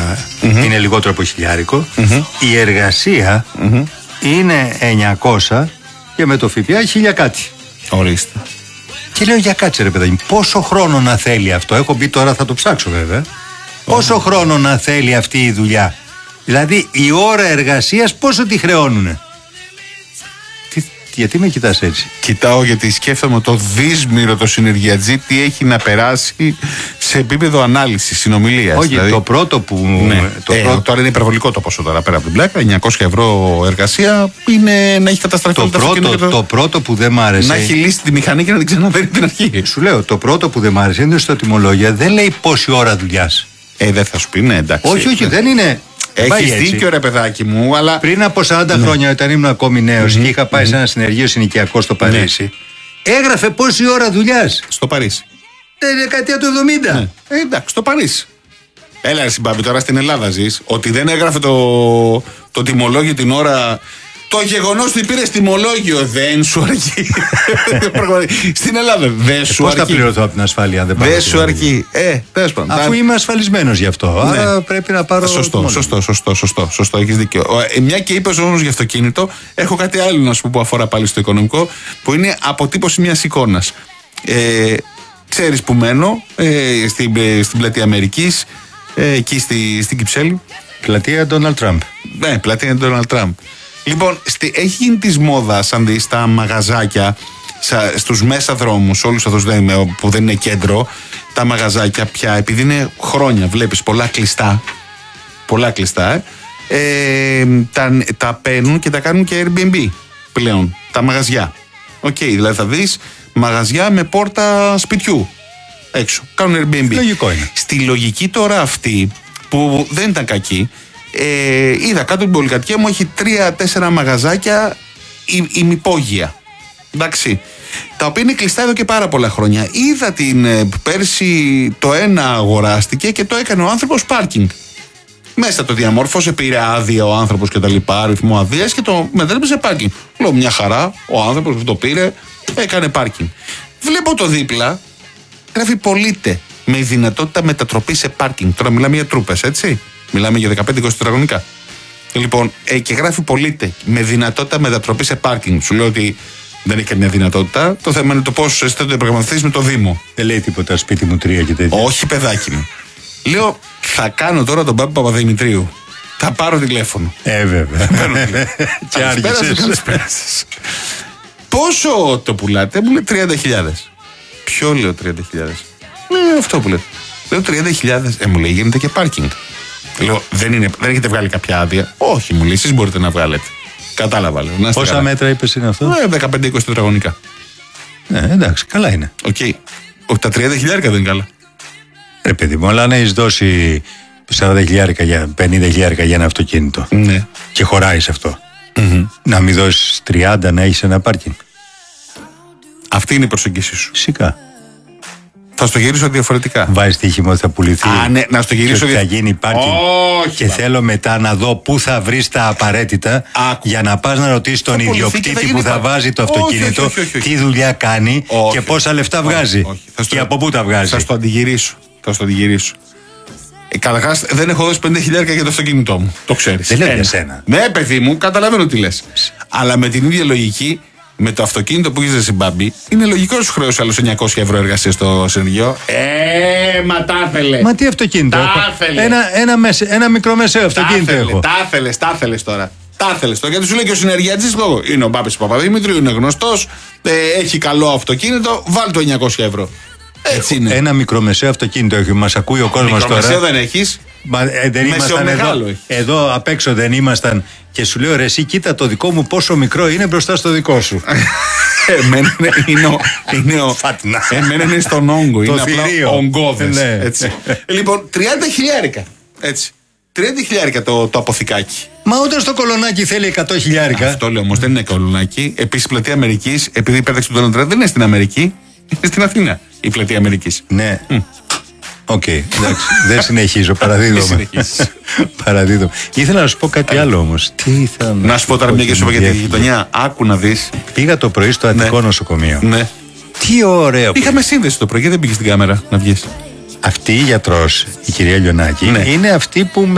είναι λιγότερο από χιλιάρικο. Η εργασία είναι 900 και με το ΦΠΑ 1000 κάτι. Ορίστε. Και λέω, για κάτσε ρε παιδάκι, πόσο χρόνο να θέλει αυτό? Έχω μπει τώρα, θα το ψάξω βέβαια. Πόσο χρόνο να θέλει αυτή η δουλειά? Δηλαδή η ώρα εργασίας πόσο τη χρεώνουνε? Γιατί με κοιτάς έτσι? Κοιτάω γιατί σκέφτομαι το δύσμηρο το συνεργιατζή τι έχει να περάσει σε επίπεδο ανάλυσης, συνομιλίας. Όχι, δηλαδή, το πρώτο που... Ναι. Τώρα είναι υπερβολικό το ποσό τώρα πέρα από την πλάκα. 900 ευρώ εργασία είναι να έχει καταστραφεί το πρώτο που δεν μ' άρεσε. Να έχει λύσει τη μηχανή και να την ξαναφέρει την αρχή. Σου λέω, το πρώτο που δεν μ' άρεσε είναι στο τιμολόγιο δεν λέει πόση ώρα δουλειάς. Δεν θα σου πει, ναι, εντάξει. Όχι, δεν είναι. Έχεις δίκιο ρε παιδάκι μου, αλλά... Πριν από 40 χρόνια, όταν ήμουν ακόμη νέος και είχα πάει σε ένα συνεργείο συνοικιακό στο Παρίσι, έγραφε πόση ώρα δουλειάς. Στο Παρίσι. Τη δεκαετία του 70. Ναι. Εντάξει, στο Παρίσι. Έλα ρε συμπάμπη, τώρα στην Ελλάδα ζεις. Ότι δεν έγραφε το τιμολόγιο την ώρα... Το γεγονός ότι πήρες τιμολόγιο δεν σου αρκεί. Στην Ελλάδα δεν σου αρκεί. Πώς θα πληρωθώ από την ασφάλεια αν δεν πάρω? Δεν σου αρκεί. Αφού είμαι ασφαλισμένος γι' αυτό. Ναι. Άρα πρέπει να πάρω. Σωστό, έχεις δίκιο. Μια και είπες όμως για αυτοκίνητο, έχω κάτι άλλο να σου πω που αφορά πάλι στο οικονομικό, που είναι αποτύπωση μιας εικόνας. Ξέρεις που μένω, στην πλατεία Αμερικής, εκεί στην Κυψέλη. Πλατεία Donald Trump. Ναι, πλατεία Donald Trump. Λοιπόν, έχει γίνει της μόδας, αν δεις τα μαγαζάκια, στους μέσα δρόμους, όλους αυτούς που δεν είναι κέντρο, τα μαγαζάκια πια, επειδή είναι χρόνια, βλέπεις πολλά κλειστά, τα παίρνουν και τα κάνουν και Airbnb πλέον, τα μαγαζιά. Δηλαδή θα δεις μαγαζιά με πόρτα σπιτιού έξω, κάνουν Airbnb. Λογικό είναι. Στη λογική τώρα αυτή, που δεν ήταν κακή, είδα κάτω την πολυκατοικία μου έχει 3-4 μαγαζάκια ημυπόγεια. Εντάξει. Τα οποία είναι κλειστά εδώ και πάρα πολλά χρόνια. Είδα πέρσι το ένα αγοράστηκε και το έκανε ο άνθρωπος πάρκινγκ. Μέσα το διαμόρφωσε, πήρε άδεια ο άνθρωπος και τα λοιπά, αριθμό αδείας και το μετέτρεψε πάρκινγκ. Λέω μια χαρά, ο άνθρωπος που το πήρε έκανε πάρκινγκ. Βλέπω το δίπλα, γράφει πωλείται με δυνατότητα μετατροπή σε πάρκινγκ. Τώρα μιλάμε για τρούπες, έτσι. Μιλάμε για 15-20 τετραγωνικά. Λοιπόν, και γράφει πωλείται με δυνατότητα μετατροπή σε πάρκινγκ. Σου λέω ότι δεν έχει καμία δυνατότητα. Το θέμα είναι το πώς εσύ θα το επραγματευτείς με το Δήμο. Δεν λέει τίποτα σπίτι μου 3 και τέτοια. Όχι, παιδάκι μου. Λέω, θα κάνω τώρα τον Πάπη Παπαδημητρίου. Θα πάρω τηλέφωνο. Βέβαια. Και άργησες. Πόσο το πουλάτε? Μου λέει 30.000. Ποιο λέω 30.000? Αυτό που λέω. Λέω 30.000. Μου λέει γίνεται και πάρκινγκ. Λέω δεν έχετε βγάλει κάποια άδεια? Όχι, μου λέει, εσείς μπορείτε να βγάλετε. Κατάλαβα, λέω. Πόσα μέτρα είπες είναι αυτό? 15-20 τετραγωνικά. Ναι, εντάξει, καλά είναι. Οκ. Όχι, τα 30.000 δεν είναι καλά. Ρε παιδί μου, αλλά αν έχεις δώσει 40.000 για 50.000 για ένα αυτοκίνητο, ναι, και χωράει σε αυτό, να μην δώσεις 30 να έχεις ένα πάρκινγκ. Αυτή είναι η προσεγγίση σου. Φυσικά. Θα στο γυρίσω διαφορετικά. Βάζεις στοίχημα ότι θα πουληθεί. Ναι, να στο γυρίσω θα γίνει πάρκινγκ. Και θέλω μετά να δω πού θα βρεις τα απαραίτητα για να πας να ρωτήσεις τον ιδιοκτήτη που θα βάζει το αυτοκίνητο τι δουλειά κάνει και πόσα λεφτά βγάζει. Και από πού τα βγάζει. Θα στο αντιγυρίσω. Καταρχάς δεν έχω δώσει 5.000 για το αυτοκίνητό μου. Το ξέρεις. Δεν λέω για σένα. Ναι, παιδί μου, καταλαβαίνω τι λες. Αλλά με την ίδια λογική, με το αυτοκίνητο που έχεις συμπάμπη, είναι λογικό να σου χρεώσει άλλους 900 ευρώ εργασία στο συνεργείο. Μα τα ήθελε. Μα τι αυτοκίνητο έχω? Ένα μικρομεσαίο αυτοκίνητο έχω. Τα ήθελες τώρα. Γιατί σου λέει και ο συνεργιατζής λόγο. Είναι ο Πάπης Παπαδημητρίου, είναι γνωστός, έχει καλό αυτοκίνητο, βάλ το 900 ευρώ. Έτσι είναι. Ένα μικρομεσαίο αυτοκίνητο έχει. Μας ακούει ο κόσμος τώρα. Μικρομεσαίο δεν έχεις? Δεν ήμασταν εδώ απ' έξω δεν ήμασταν. Και σου λέω ρε εσύ κοίτα το δικό μου πόσο μικρό είναι μπροστά στο δικό σου. Εμένα είναι στον όγκο. Είναι απλά ογκώδες. Λοιπόν 30.000. Έτσι. 30.000 το αποθηκάκι. Μα ούτε στο Κολονάκι θέλει 100.000. Αυτό λέω όμως, δεν είναι Κολονάκι. Επίσης η πλατεία Αμερικής, επειδή πέταξε τον Donald Trump, δεν είναι στην Αμερική, είναι στην Αθήνα η πλατεία Αμερικής. Ναι. Οκ, εντάξει, δεν συνεχίζω, παραδίδω. Ήθελα να σου πω κάτι άλλο όμως. Να σου πω τώρα μια και σου είπα για τη γειτονιά. Άκου να δεις. Πήγα το πρωί στο Αττικό νοσοκομείο. Ναι. Τι ωραίο. Είχαμε σύνδεση το πρωί και δεν πήγε στην κάμερα να βγεις. Αυτή η γιατρός, η κυρία Λιονάκη, είναι αυτή που